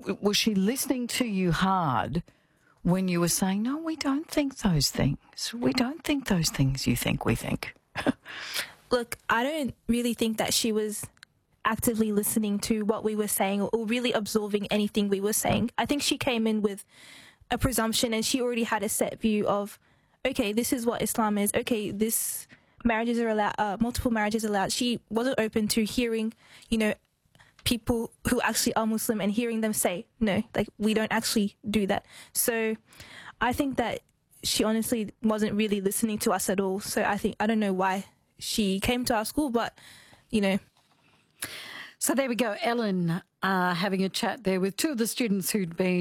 was she listening to you hard when you were saying, no, we don't think those things. We don't think those things you think we think? Look, I don't really think that she was actively listening to what we were saying or really absorbing anything we were saying. I think she came in with a presumption and she already had a set view of, okay, this is what Islam is. Okay, marriages are allowed, multiple marriages are allowed. She wasn't open to hearing, people who actually are Muslim and hearing them say, no, like, we don't actually do that. So I think that she honestly wasn't really listening to us at all. So I don't know why she came to our school, but, So there we go. Ellen having a chat there with two of the students who'd been